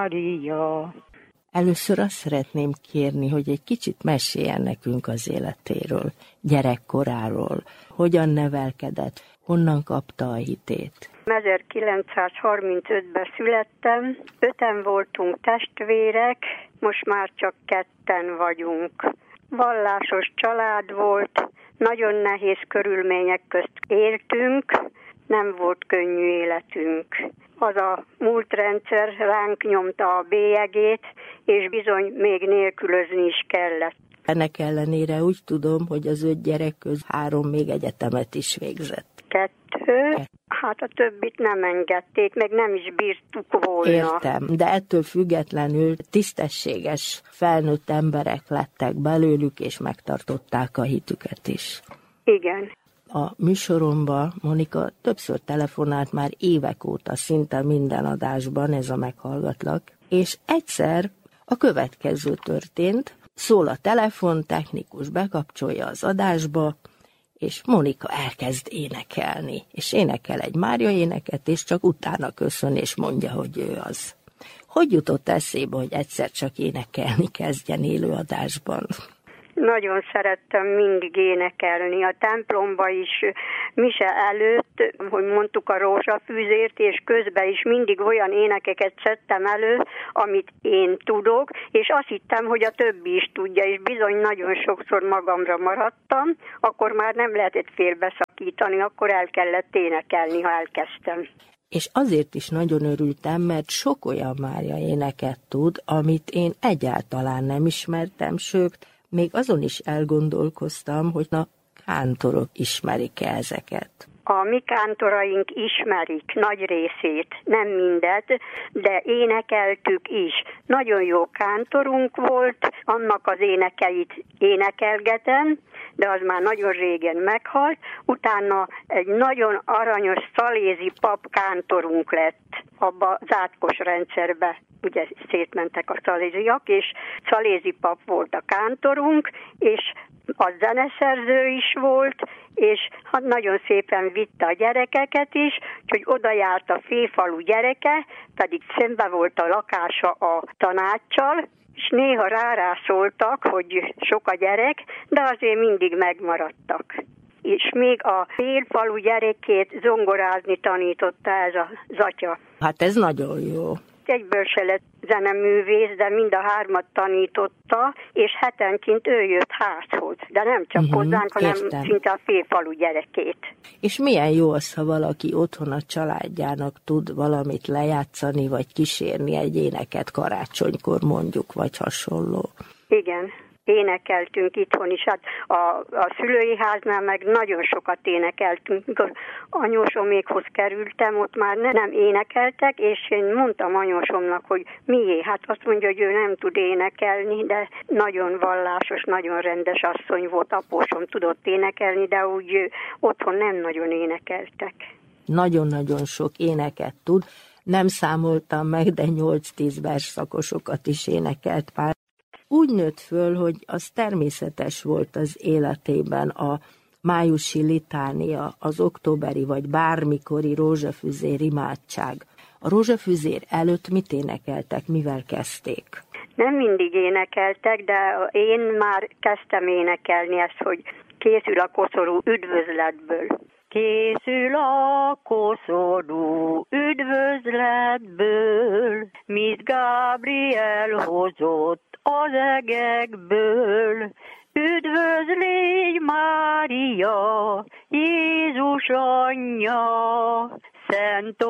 Mária. Először azt szeretném kérni, hogy egy kicsit meséljen nekünk az életéről, gyerekkoráról, hogyan nevelkedett, honnan kapta a hitét. 1935-ben születtem, 5-en voltunk testvérek, most már csak 2-en vagyunk. Vallásos család volt, nagyon nehéz körülmények közt éltünk, nem volt könnyű életünk. Az a múltrendszer ránk nyomta a bélyegét, és bizony még nélkülözni is kellett. Ennek ellenére úgy tudom, hogy az 5 gyerek köz 3 még egyetemet is végzett. 2, hát a többit nem engedték, meg nem is bírtuk volna. Értem, de ettől függetlenül tisztességes, felnőtt emberek lettek belőlük, és megtartották a hitüket is. Igen. A műsoromba Monika többször telefonált már évek óta, szinte minden adásban, ez a Meghallgatlak, és egyszer a következő történt, szól a telefon, technikus bekapcsolja az adásba, és Monika elkezd énekelni, és énekel egy Mária éneket, és csak utána köszön, és mondja, hogy ő az. Hogy jutott eszébe, hogy egyszer csak énekelni kezdjen élőadásban? Nagyon szerettem mindig énekelni. A templomba is, mise előtt, hogy mondtuk a rózsafűzért, és közben is mindig olyan énekeket szedtem elő, amit én tudok, és azt hittem, hogy a többi is tudja, és bizony nagyon sokszor magamra maradtam, akkor már nem lehetett félbeszakítani, akkor el kellett énekelni, ha elkezdtem. És azért is nagyon örültem, mert sok olyan Mária éneket tud, amit én egyáltalán nem ismertem, sőt, még azon is elgondolkoztam, hogy a kántorok ismerik-e ezeket. A mi kántoraink ismerik nagy részét, nem mindet, de énekeltük is. Nagyon jó kántorunk volt, annak az énekeit énekelgetem, de az már nagyon régen meghalt. Utána egy nagyon aranyos szalézi pap kántorunk lett abba az átkos rendszerbe. Ugye szétmentek a szaléziak, és szalézi pap volt a kántorunk, és a zeneszerző is volt, és hát nagyon szépen vitte a gyerekeket is, úgyhogy oda járt a félfalu gyereke, pedig szembe volt a lakása a tanáccsal, és néha rászóltak, hogy sok a gyerek, de azért mindig megmaradtak. És még a félfalu gyerekét zongorázni tanította ez az atya. Hát ez nagyon jó. Egyből se lett zeneművész, de mind a 3 tanította, és hetenként ő jött házhoz. De nem csak hozzánk, hanem szinte a félfalu gyerekét. És milyen jó az, ha valaki otthon a családjának tud valamit lejátszani, vagy kísérni egy éneket karácsonykor mondjuk, vagy hasonló. Igen. Énekeltünk itthon is, hát a szülői háznál meg nagyon sokat énekeltünk. Mikor anyósomékhoz kerültem, ott már nem énekeltek, és én mondtam anyósomnak, hogy miért. Hát azt mondja, hogy ő nem tud énekelni, de nagyon vallásos, nagyon rendes asszony volt, apósom tudott énekelni, de úgy otthon nem nagyon énekeltek. Nagyon-nagyon sok éneket tud, nem számoltam meg, de 8-10 versszakosokat is énekelt pár. Úgy nőtt föl, hogy az természetes volt az életében a májusi litánia, az októberi vagy bármikori rózsafüzér imádság. A rózsafüzér előtt mit énekeltek, mivel kezdték? Nem mindig énekeltek, de én már kezdtem énekelni ezt, hogy készül a koszorú üdvözletből. Készül a koszorú üdvözletből, mit Gábriel hozott az egekből. Üdvözlégy Mária, Jézus anyja, Szent